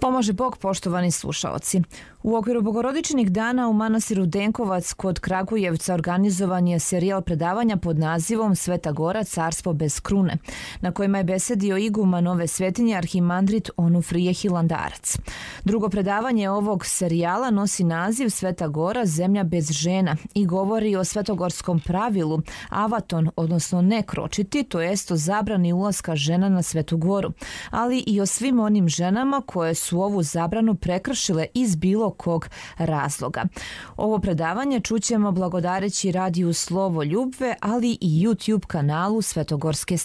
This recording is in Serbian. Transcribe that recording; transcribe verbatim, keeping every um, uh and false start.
Pomaže Bog, poštovani slušaoci. U okviru Bogorodičnih dana u manastiru Denkovac kod Kragujevca organizovan je serijal predavanja pod nazivom Sveta Gora, carstvo bez krune, na kojima je besedio iguman Nove Svetinje arhimandrit Onufrije Hilandarac. Drugo predavanje ovog serijala nosi naziv Sveta Gora, zemlja bez žena i govori o svetogorskom pravilu avaton, odnosno ne kročiti, to jest o zabrani ulaska žena na Svetu Goru, ali i o svim onim ženama koje su ovu zabranu prekršile iz bilo kog razloga. Ovo predavanje čućemo blagodareći radiju Slovo Ljubve, ali i YouTube kanalu Svetogorske